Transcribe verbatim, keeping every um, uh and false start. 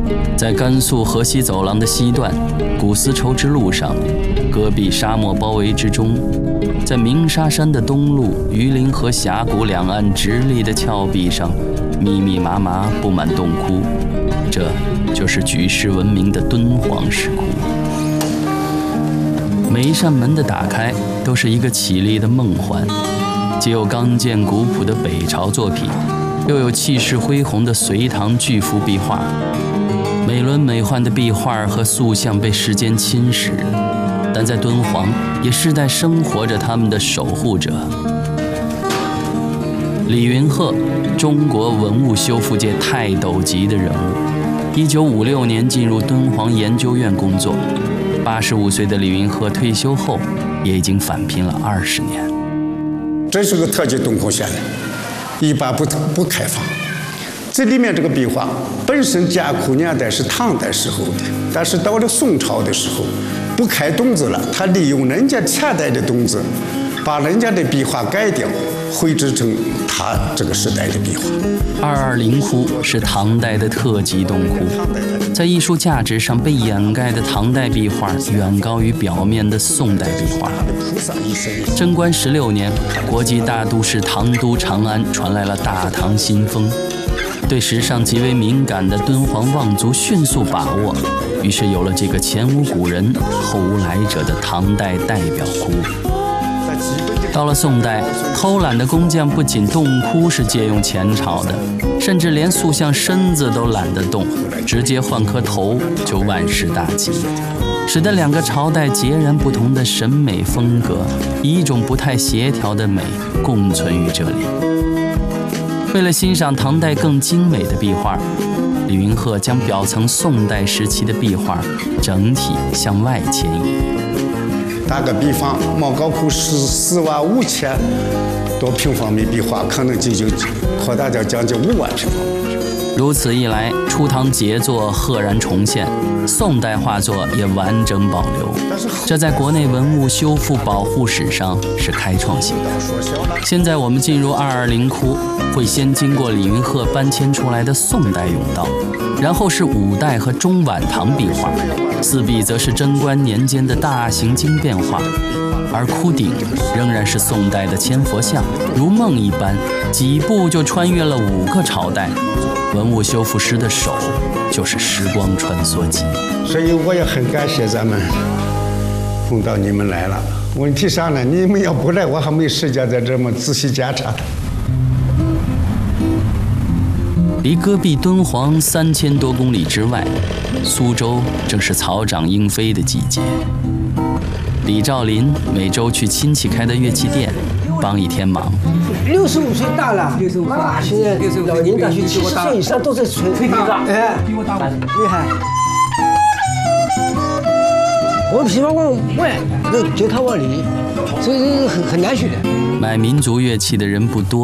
在甘肃河西走廊的西段，古丝绸之路上，戈壁沙漠包围之中，在鸣沙山的东麓，榆林河峡谷两岸直立的峭壁上，密密麻麻布满洞窟，这就是举世闻名的敦煌石窟。每一扇门的打开，都是一个绮丽的梦幻，既有刚健古朴的北朝作品，又有气势恢宏的隋唐巨幅壁画。美轮美奂的壁画和塑像被时间侵蚀，但在敦煌也世代生活着他们的守护者。李云鹤，中国文物修复界泰斗级的人物，一九五六年进入敦煌研究院工作。八十五岁的李云鹤退休后，也已经返聘了二十年。 这是个特级敦煌县，一般不不开放。这里面这个壁画本身建窟年代是唐代时候的，但是到了宋朝的时候不开洞子了，他利用人家前代的洞子，把人家的壁画改掉，绘制成他这个时代的壁画。 二二零窟是唐代的特级洞窟，在艺术价值上被掩盖的唐代壁画远高于表面的宋代壁画。贞观十六年，国际大都市唐都长安传来了大唐新风。对时尚极为敏感的敦煌望族迅速把握，于是有了这个前无古人后无来者的唐代代表窟。到了宋代，偷懒的工匠不仅洞窟是借用前朝的，甚至连塑像身子都懒得动，直接换颗头就万事大吉，使得两个朝代截然不同的审美风格以一种不太协调的美共存于这里。为了欣赏唐代更精美的壁画，李云鹤将表层宋代时期的壁画整体向外迁移。 打个比方，莫高窟十四万五千多平方米壁画，可能就就扩大到将近五万平方米。 如此一来，初唐杰作赫然重现，宋代画作也完整保留，这在国内文物修复保护史上是开创性的。现在我们进入二二零窟，会先经过李云鹤搬迁出来的宋代甬道，然后是五代和中晚唐壁画，四壁则是贞观年间的大型经变画，而窟顶仍然是宋代的千佛像，如梦一般，几步就穿越了五个朝代。文物修复师的手就是时光穿梭机， 所以我也很感谢咱们碰到你们来了。问题上呢，你们要不来，我还没时间再这么仔细检查。 离戈壁敦煌三千多公里之外，苏州正是草长莺飞的季节。李兆林每周去亲戚开的乐器店帮一天忙。 六十五岁大了，六十五啊！现在老年大学七十岁以上都在吹吹笛子，哎，比我大，厉害。我琵琶万万，那节操万里，所以很很难学。 买民族乐器的人不多。